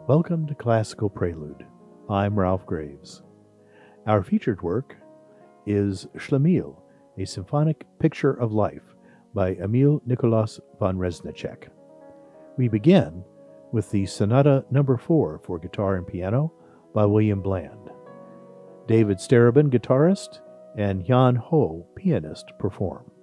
Welcome to Classical Prelude. I'm Ralph Graves. Our featured work is Schlemiel, a symphonic picture of life by Emil Nikolaus von Reznicek. We begin with the Sonata No. 4 for guitar and piano by William Bland. David Starobin, guitarist, and Jan Ho, pianist, perform.